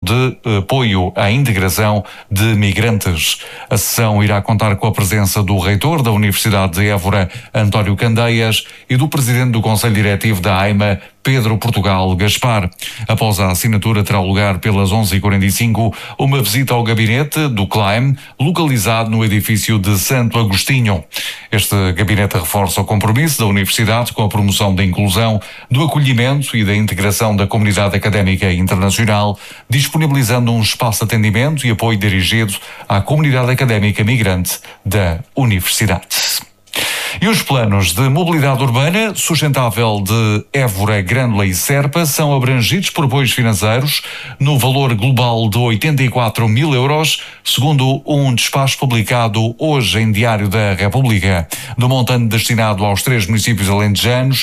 de apoio à integração de migrantes. A sessão irá contar com a presença do reitor da Universidade de Évora, António Candeias, e do presidente do Conselho Diretivo da AIMA, Pedro Portugal Gaspar. Após a assinatura terá lugar pelas 11h45 uma visita ao gabinete do CLAIM, localizado no edifício de Santo Agostinho. Este gabinete reforça o compromisso da Universidade com a promoção da inclusão, do acolhimento e da integração da comunidade académica internacional, disponibilizando um espaço de atendimento e apoio dirigido à comunidade académica migrante da Universidade. E os planos de mobilidade urbana sustentável de Évora, Grândola e Serpa são abrangidos por apoios financeiros no valor global de 84 mil euros, segundo um despacho publicado hoje em Diário da República. Do montante destinado aos 3 municípios alentejanos,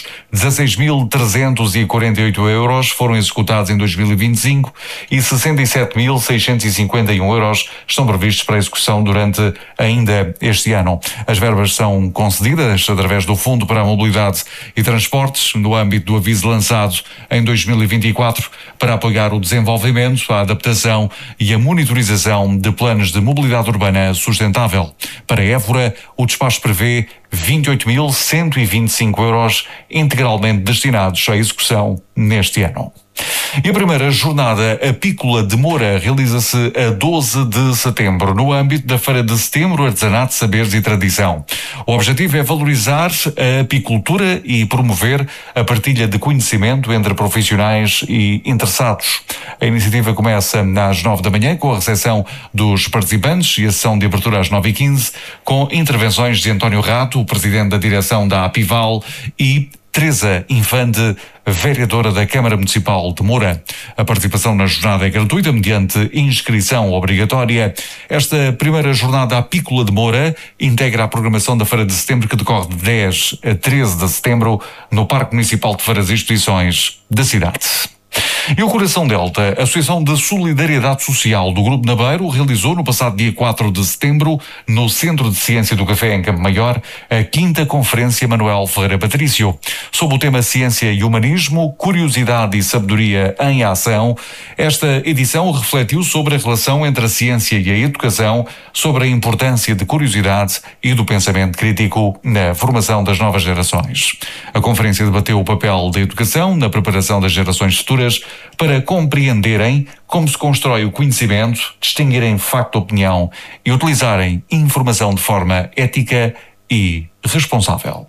16.348 euros foram executados em 2025 e 67.651 euros estão previstos para execução durante ainda este ano. As verbas são concedidas através do Fundo para a Mobilidade e Transportes, no âmbito do aviso lançado em 2024 para apoiar o desenvolvimento, a adaptação e a monitorização de planos de mobilidade urbana sustentável. Para Évora, o despacho prevê 28.125 euros integralmente destinados à execução neste ano. E a primeira jornada apícola de Moura realiza-se a 12 de setembro, no âmbito da Feira de Setembro, Artesanato, Saberes e Tradição. O objetivo é valorizar a apicultura e promover a partilha de conhecimento entre profissionais e interessados. A iniciativa começa às 9 da manhã, com a recepção dos participantes, e a sessão de abertura às 9h15, com intervenções de António Rato, o presidente da direção da Apival, e Teresa Infante, vereadora da Câmara Municipal de Moura. A participação na jornada é gratuita, mediante inscrição obrigatória. Esta primeira jornada apícola de Moura integra a programação da Feira de Setembro, que decorre de 10 a 13 de setembro no Parque Municipal de Feiras e Instituições da cidade. E o Coração Delta, a Associação de Solidariedade Social do Grupo Nabeiro, realizou no passado dia 4 de setembro, no Centro de Ciência do Café em Campo Maior, a 5ª Conferência Manuel Ferreira Patrício. Sob o tema Ciência e Humanismo, Curiosidade e Sabedoria em Ação, esta edição refletiu sobre a relação entre a ciência e a educação, sobre a importância de curiosidade e do pensamento crítico na formação das novas gerações. A conferência debateu o papel da educação na preparação das gerações futuras para compreenderem como se constrói o conhecimento, distinguirem facto de opinião e utilizarem informação de forma ética e responsável.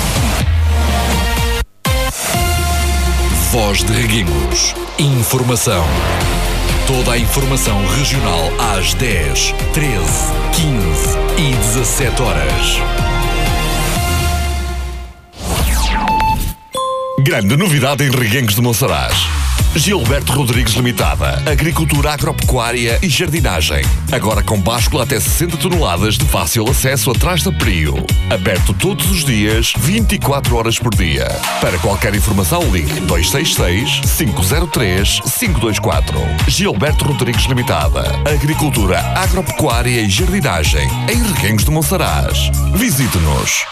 Voz de Reguengos. Informação. Toda a informação regional às 10, 13, 15 e 17 horas. Grande novidade em Reguengos de Monsaraz. Gilberto Rodrigues Limitada, Agricultura Agropecuária e Jardinagem. Agora com báscula até 60 toneladas de fácil acesso atrás da Prio. Aberto todos os dias, 24 horas por dia. Para qualquer informação, ligue 266-503-524. Gilberto Rodrigues Limitada, Agricultura Agropecuária e Jardinagem, em Reguengos de Monsaraz. Visite-nos.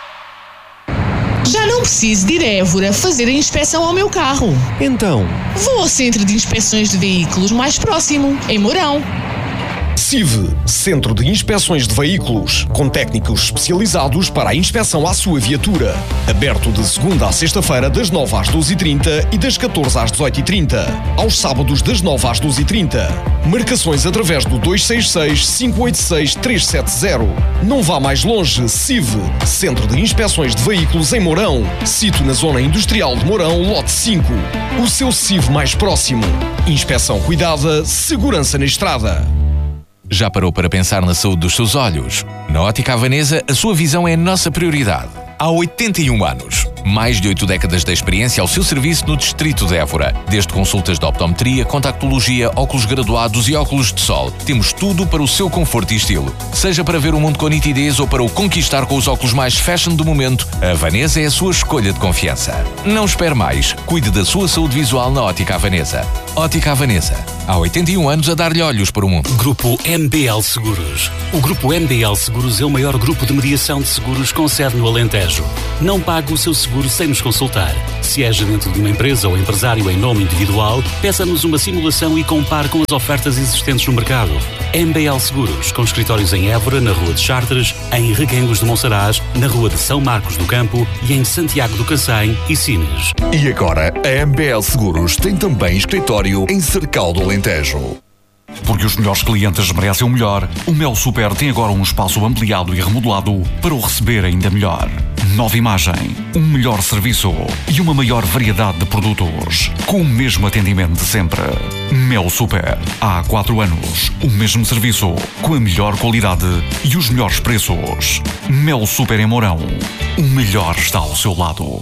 Já não preciso de ir a Évora fazer a inspeção ao meu carro. Então? Vou ao Centro de Inspeções de Veículos mais próximo, em Mourão. CIV, Centro de Inspeções de Veículos, com técnicos especializados para a inspeção à sua viatura. Aberto de segunda à sexta-feira, das 9 às 12h30 e das 14 às 18h30. Aos sábados, das 9 às 12h30. Marcações através do 266-586-370. Não vá mais longe. CIV, Centro de Inspeções de Veículos em Mourão. Sito na Zona Industrial de Mourão, lote 5. O seu CIV mais próximo. Inspeção cuidada, segurança na estrada. Já parou para pensar na saúde dos seus olhos? Na Ótica Havanesa, a sua visão é a nossa prioridade. Há 81 anos. Mais de 8 décadas de experiência ao seu serviço no distrito de Évora. Desde consultas de optometria, contactologia, óculos graduados e óculos de sol. Temos tudo para o seu conforto e estilo. Seja para ver o mundo com nitidez ou para o conquistar com os óculos mais fashion do momento, a Havanesa é a sua escolha de confiança. Não espere mais. Cuide da sua saúde visual na Ótica Havanesa. Ótica Havanesa. Há 81 anos a dar-lhe olhos para o mundo. Grupo MBL Seguros. O Grupo MBL Seguros é o maior grupo de mediação de seguros com sede no Alentejo. Não pague o seu seguro sem nos consultar. Se é gerente de uma empresa ou empresário em nome individual, peça-nos uma simulação e compare com as ofertas existentes no mercado. MBL Seguros, com escritórios em Évora, na Rua de Chartres, em Reguengos de Monsaraz, na Rua de São Marcos do Campo e em Santiago do Cacém e Sines. E agora, a MBL Seguros tem também escritório em Cercal do Alentejo. Porque os melhores clientes merecem o melhor, o Mel Super tem agora um espaço ampliado e remodelado para o receber ainda melhor. Nova imagem, um melhor serviço e uma maior variedade de produtos, com o mesmo atendimento de sempre. Mel Super, há 4 anos, o mesmo serviço, com a melhor qualidade e os melhores preços. Mel Super em Mourão, o melhor está ao seu lado.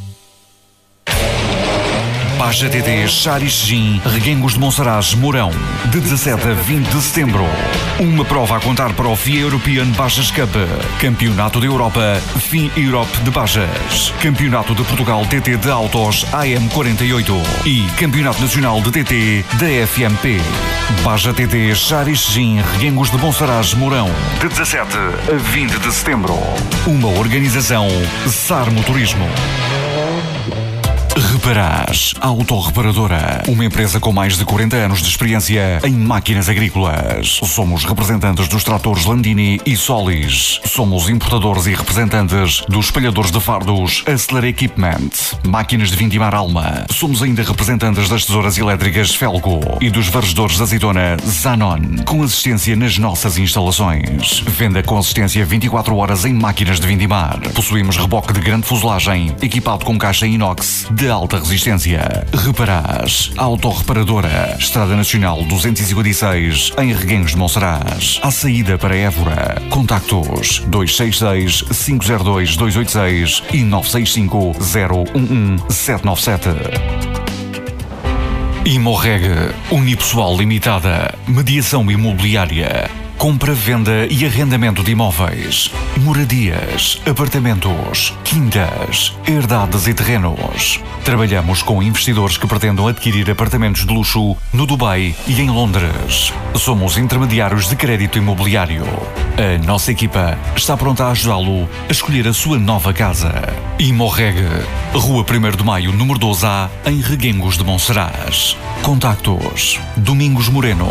Baja TT Xarixim, Reguengos de Monsaraz, Mourão, de 17 a 20 de setembro. Uma prova a contar para o FIA European Bajas Cup, Campeonato da Europa, FIA Europe de Bajas, Campeonato de Portugal TT de Autos AM48 e Campeonato Nacional de TT da FMP. Baja TT Xarixim, Reguengos de Monsaraz, Mourão, de 17 a 20 de setembro. Uma organização SAR Motorismo. Reparás Autorreparadora, uma empresa com mais de 40 anos de experiência em máquinas agrícolas. Somos representantes dos tratores Landini e Solis. Somos importadores e representantes dos espalhadores de fardos Acceler Equipment, máquinas de vindimar Alma. Somos ainda representantes das tesouras elétricas Felgo e dos varredores de azeitona Zanon, com assistência nas nossas instalações. Venda com assistência 24 horas em máquinas de vindimar. Possuímos reboque de grande fuselagem, equipado com caixa inox de alta resistência. Reparás Autorreparadora, Estrada Nacional 256, em Reguengos de Monsaraz, à saída para Évora. Contactos 266-502-286 e 965-011-797. Imorreg, Unipessoal Limitada, Mediação Imobiliária, compra, venda e arrendamento de imóveis, moradias, apartamentos, quintas, herdades e terrenos. Trabalhamos com investidores que pretendam adquirir apartamentos de luxo no Dubai e em Londres. Somos intermediários de crédito imobiliário. A nossa equipa está pronta a ajudá-lo a escolher a sua nova casa. Imorreg, Rua 1º de Maio, número 12A, em Reguengos de Monsaraz. Contactos: Domingos Moreno,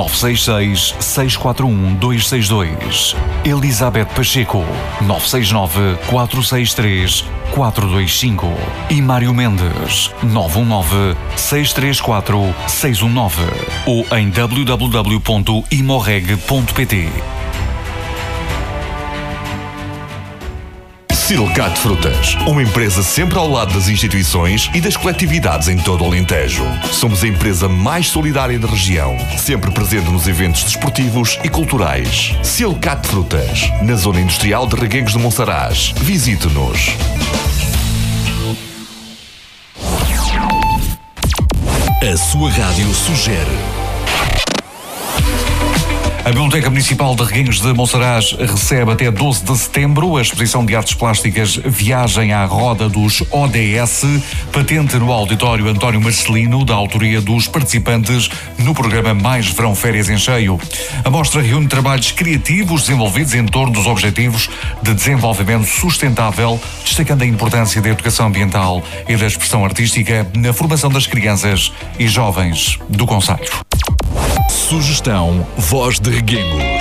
966-641-262. Elizabeth Pacheco, 969-463-425. E Mário Mendes, 919-634-619. Ou em www.imorreg.pt. Silcat Frutas, uma empresa sempre ao lado das instituições e das coletividades em todo o Alentejo. Somos a empresa mais solidária da região, sempre presente nos eventos desportivos e culturais. Silcat Frutas, na zona industrial de Reguengos de Monsaraz. Visite-nos. A sua rádio sugere. A Biblioteca Municipal de Reguengos de Monsaraz recebe até 12 de setembro a exposição de artes plásticas Viagem à Roda dos ODS, patente no auditório António Marcelino, da autoria dos participantes no programa Mais Verão Férias em Cheio. A mostra reúne trabalhos criativos desenvolvidos em torno dos objetivos de desenvolvimento sustentável, destacando a importância da educação ambiental e da expressão artística na formação das crianças e jovens do concelho. Sugestão Voz de Reguengos.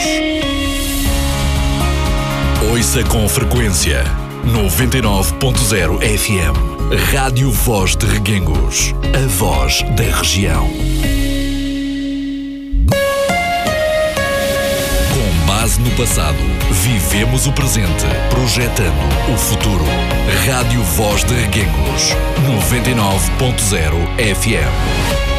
Ouça com frequência 99.0 FM. Rádio Voz de Reguengos. A voz da região. Com base no passado, vivemos o presente, projetando o futuro. Rádio Voz de Reguengos. 99.0 FM.